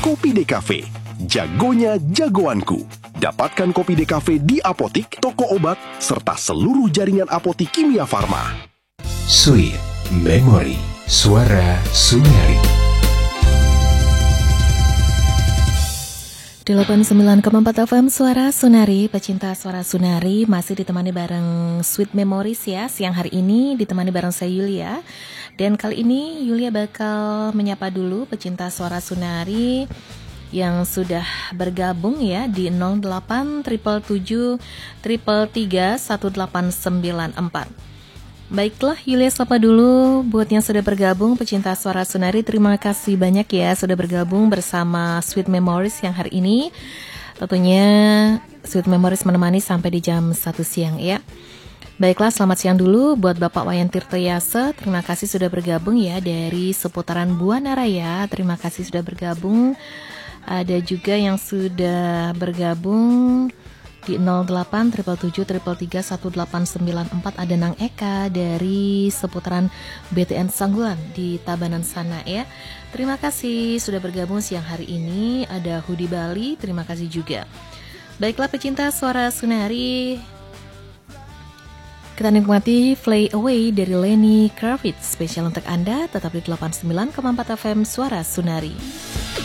Kopi Decafe. Jagonya jagoanku. Dapatkan Kopi Decafe di apotik, toko obat, serta seluruh jaringan apotik Kimia Farma. Sweet Memory, Suara Sunari. 89,4 FM Suara Sunari, pecinta Suara Sunari masih ditemani bareng Sweet Memories ya. Siang hari ini ditemani bareng saya Yulia. Dan kali ini Yulia bakal menyapa dulu pecinta Suara Sunari yang sudah bergabung ya di 08 777 333 1894. Baiklah, Yulia sapa dulu buat yang sudah bergabung pecinta Suara Sunari. Terima kasih banyak ya sudah bergabung bersama Sweet Memories yang hari ini. Tentunya Sweet Memories menemani sampai di jam 1 siang ya. Baiklah, selamat siang dulu buat Bapak Wayan Tirtoyase. Terima kasih sudah bergabung ya dari seputaran Buana Raya. Terima kasih sudah bergabung. Ada juga yang sudah bergabung di 08 777 333 1894. Ada Nang Eka dari seputaran BTN Sanggulan di Tabanan sana ya. Terima kasih sudah bergabung siang hari ini. Ada Hudi Bali, terima kasih juga. Baiklah pecinta Suara Sunari, kita nikmati Fly Away dari Lenny Kravitz. Spesial untuk Anda, tetap di 89,4 FM Suara Sunari.